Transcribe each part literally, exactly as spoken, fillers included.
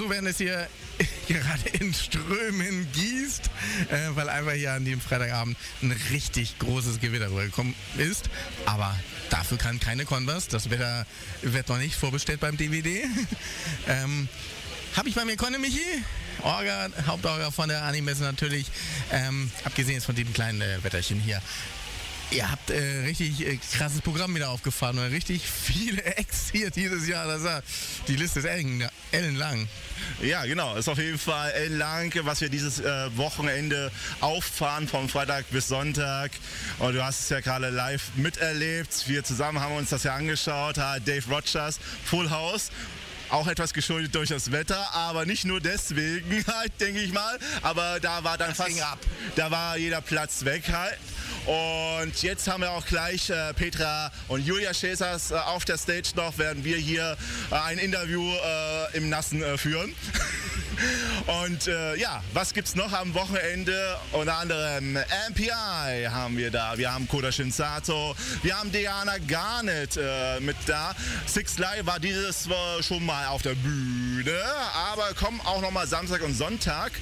so während es hier gerade in Strömen gießt, äh, weil einfach hier an dem Freitagabend ein richtig großes Gewitter rübergekommen ist. Aber dafür kann keine Converse. Das Wetter wird noch nicht vorbestellt beim D V D. ähm, Hab ich bei mir Conne Michi, Orga, Hauptorga von der Animesse natürlich, ähm, abgesehen jetzt von dem kleinen äh, Wetterchen hier. Ihr habt äh, richtig äh, krasses Programm wieder aufgefahren und richtig viele Acts hier dieses Jahr. Das war, die Liste ist ellen, ellenlang. Ja, genau. Ist auf jeden Fall ellenlang, was wir dieses äh, Wochenende auffahren, vom Freitag bis Sonntag. Und du hast es ja gerade live miterlebt. Wir zusammen haben uns das ja angeschaut. Dave Rogers, Full House. Auch etwas geschuldet durch das Wetter, aber nicht nur deswegen, halt, denke ich mal. Aber da war dann das fast, ab. da war jeder Platz weg halt. Und jetzt haben wir auch gleich äh, Petra und Julia Schäsers äh, auf der Stage noch, werden wir hier äh, ein Interview äh, im Nassen äh, führen. Und äh, ja, was gibt's noch am Wochenende? Unter anderem M P I haben wir da, wir haben Koda Shinsato, wir haben Diana Garnett äh, mit da. Six Live war dieses Mal schon mal auf der Bühne, aber kommen auch noch mal Samstag und Sonntag.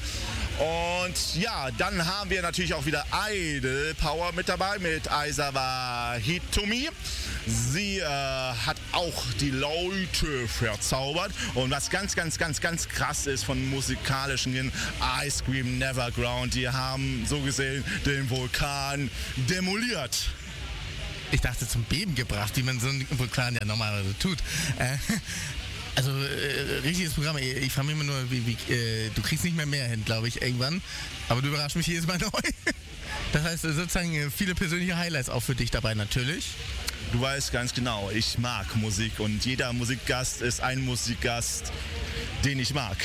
Und ja, dann haben wir natürlich auch wieder Idol Power mit dabei mit Aizawa Hitomi. Sie äh, hat auch die Leute verzaubert. Und was ganz, ganz, ganz, ganz krass ist von musikalischen Ice Cream Neverground, die haben so gesehen den Vulkan demoliert. Ich dachte zum Beben gebracht, wie man so einen Vulkan ja normalerweise tut. Äh, Also, äh, richtiges Programm. Ich frage mich immer nur, wie, wie, äh, du kriegst nicht mehr mehr hin, glaube ich, irgendwann. Aber du überraschst mich jedes Mal neu. Das heißt, sozusagen viele persönliche Highlights auch für dich dabei natürlich. Du weißt ganz genau, ich mag Musik und jeder Musikgast ist ein Musikgast, den ich mag.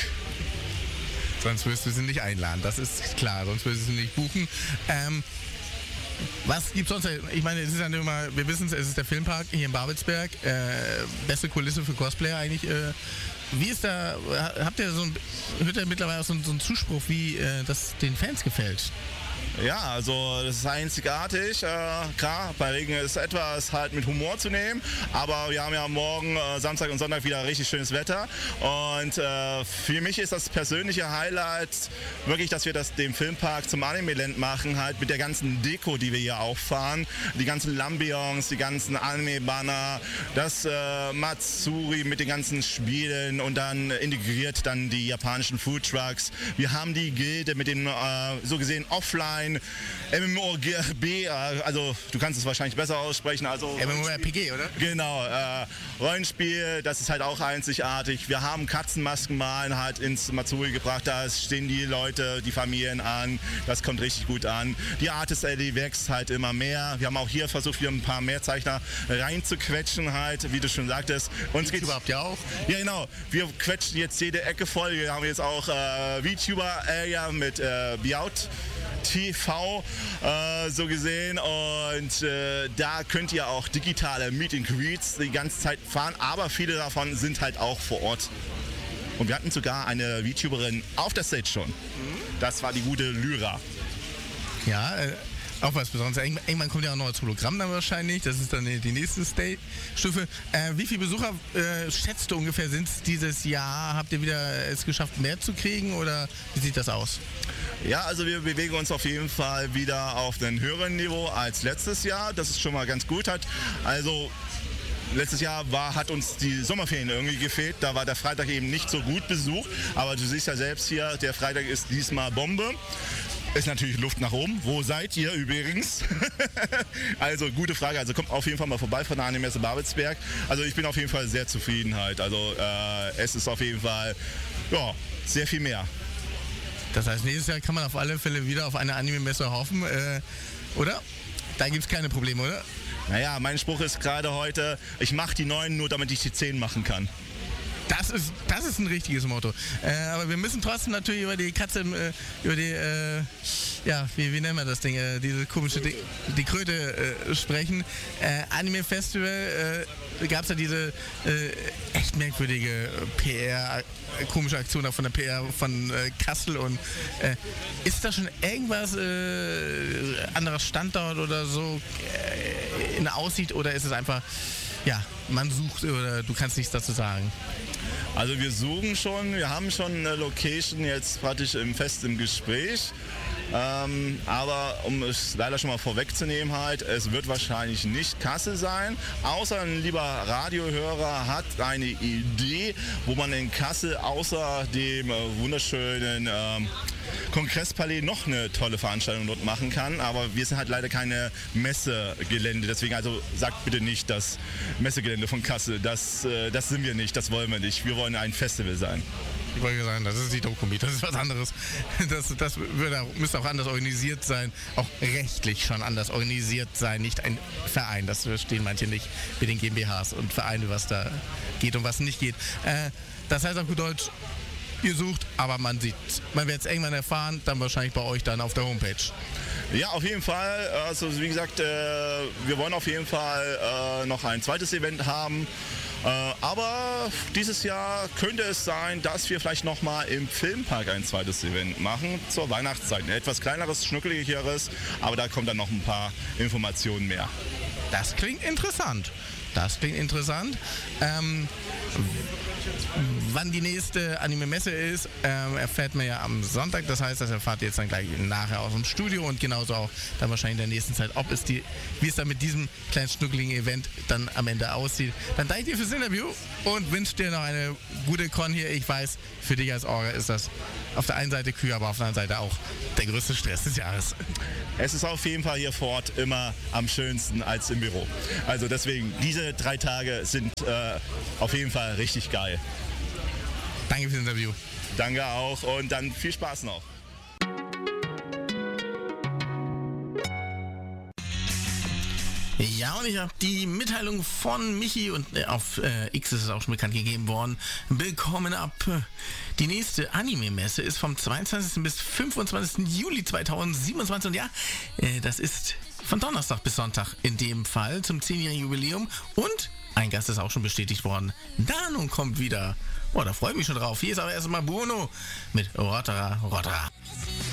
Sonst wirst du sie nicht einladen, das ist klar, sonst wirst du sie nicht buchen. Ähm, Was gibt's sonst? Ich meine, es ist ja immer, wir wissen es, es ist der Filmpark hier in Babelsberg. Äh, beste Kulisse für Cosplayer eigentlich. Äh, wie ist da, habt ihr so ein, hört ihr mittlerweile auch so, so einen Zuspruch, wie äh, das den Fans gefällt? Ja, also das ist einzigartig. Äh, klar, bei Regen ist etwas halt mit Humor zu nehmen, aber wir haben ja morgen, äh, Samstag und Sonntag wieder richtig schönes Wetter und äh, für mich ist das persönliche Highlight wirklich, dass wir das dem Filmpark zum Anime-Land machen, halt mit der ganzen Deko, die wir hier auffahren, die ganzen Lambions, die ganzen Anime-Banner, das äh, Matsuri mit den ganzen Spielen und dann integriert dann die japanischen Foodtrucks. Wir haben die Gilde mit den äh, so gesehen Offline MMORPG, also du kannst es wahrscheinlich besser aussprechen. Also MMORPG, oder? Genau, äh, Rollenspiel, das ist halt auch einzigartig. Wir haben Katzenmasken malen halt ins Matsuri gebracht, da stehen die Leute, die Familien an, das kommt richtig gut an. Die Artist-L D wächst halt immer mehr. Wir haben auch hier versucht, wieder ein paar mehr Zeichner reinzuquetschen halt, wie du schon sagtest. Uns geht's überhaupt ja auch. Ja genau, wir quetschen jetzt jede Ecke voll. Wir haben jetzt auch äh, VTuber-Area mit äh, Biout T V äh, so gesehen und äh, da könnt ihr auch digitale Meet and Greets die ganze Zeit fahren, aber viele davon sind halt auch vor Ort. Und wir hatten sogar eine VTuberin auf der Stage schon. Das war die gute Lyra. Ja, äh, auch was Besonderes. Irgendwann, irgendwann kommt ja auch noch das Hologramm dann wahrscheinlich. Das ist dann die, die nächste Stage Stufe. Äh, wie viele Besucher äh, schätzt du ungefähr sind es dieses Jahr? Habt ihr wieder es geschafft, mehr zu kriegen oder wie sieht das aus? Ja, also wir bewegen uns auf jeden Fall wieder auf ein höheren Niveau als letztes Jahr. Das ist schon mal ganz gut. Hat. Also letztes Jahr war, hat uns die Sommerferien irgendwie gefehlt. Da war der Freitag eben nicht so gut besucht. Aber du siehst ja selbst hier, der Freitag ist diesmal Bombe. Ist natürlich Luft nach oben. Wo seid ihr übrigens? Also gute Frage. Also kommt auf jeden Fall mal vorbei von der Animesse Babelsberg. Also ich bin auf jeden Fall sehr zufrieden halt. Also äh, es ist auf jeden Fall ja, sehr viel mehr. Das heißt, nächstes Jahr kann man auf alle Fälle wieder auf eine Anime-Messe hoffen, äh, oder? Da gibt es keine Probleme, oder? Naja, mein Spruch ist gerade heute, ich mache die neun nur, damit ich die zehn machen kann. Das ist, das ist ein richtiges Motto. Äh, aber wir müssen trotzdem natürlich über die Katze, äh, über die, äh, ja, wie, wie nennen wir das Ding, äh, diese komische, Ding, die Kröte äh, sprechen. Äh, Anime Festival, äh, gab es ja diese äh, echt merkwürdige P R, äh, komische Aktion da von der P R von äh, Kassel und äh, ist da schon irgendwas, äh, anderer Standort oder so äh, in Aussicht oder ist es einfach, ja, man sucht oder du kannst nichts dazu sagen? Also wir suchen schon, wir haben schon eine Location jetzt praktisch im fest im Gespräch. Ähm, aber um es leider schon mal vorwegzunehmen halt, es wird wahrscheinlich nicht Kassel sein, außer ein lieber Radiohörer hat eine Idee, wo man in Kassel außer dem äh, wunderschönen ähm, Kongresspalais noch eine tolle Veranstaltung dort machen kann, aber wir sind halt leider keine Messegelände, deswegen also sagt bitte nicht das Messegelände von Kassel, das, äh, das sind wir nicht, das wollen wir nicht, wir wollen ein Festival sein. Ich wollte sagen, das ist die Dokumi, das ist was anderes. Das, das würde auch, müsste auch anders organisiert sein, auch rechtlich schon anders organisiert sein, nicht ein Verein. Das verstehen manche nicht mit den GmbHs und Vereine, was da geht und was nicht geht. Äh, das heißt auf gut Deutsch, ihr sucht, aber man sieht, man wird es irgendwann erfahren, dann wahrscheinlich bei euch dann auf der Homepage. Ja, auf jeden Fall. Also wie gesagt, äh, wir wollen auf jeden Fall äh, noch ein zweites Event haben. Äh, aber dieses Jahr könnte es sein, dass wir vielleicht nochmal im Filmpark ein zweites Event machen zur Weihnachtszeit. Ein etwas kleineres, schnuckeligeres, aber da kommen dann noch ein paar Informationen mehr. Das klingt interessant. Das klingt interessant. Ähm, wann die nächste Anime-Messe ist, ähm, erfährt man ja am Sonntag. Das heißt, das erfahrt ihr jetzt dann gleich nachher aus dem Studio und genauso auch dann wahrscheinlich in der nächsten Zeit, ob es die, wie es dann mit diesem kleinen schnuckeligen Event dann am Ende aussieht. Dann danke ich dir fürs Interview und wünsche dir noch eine gute Con hier. Ich weiß, für dich als Orga ist das auf der einen Seite Kühe, aber auf der anderen Seite auch der größte Stress des Jahres. Es ist auf jeden Fall hier vor Ort immer am schönsten als im Büro. Also deswegen, diese drei Tage sind äh, auf jeden Fall richtig geil. Danke fürs Interview. Danke auch und dann viel Spaß noch. Ja, und ich habe die Mitteilung von Michi und äh, auf äh, X ist es auch schon bekannt gegeben worden, bekommen ab. Die nächste Anime-Messe ist vom zweiundzwanzigsten bis fünfundzwanzigsten Juli zweitausendsiebenundzwanzig und ja, äh, das ist von Donnerstag bis Sonntag in dem Fall zum zehnjährigen Jubiläum und ein Gast ist auch schon bestätigt worden. Dano kommt wieder. Boah, da freue ich mich schon drauf. Hier ist aber erstmal Bruno mit Rottera Rottera.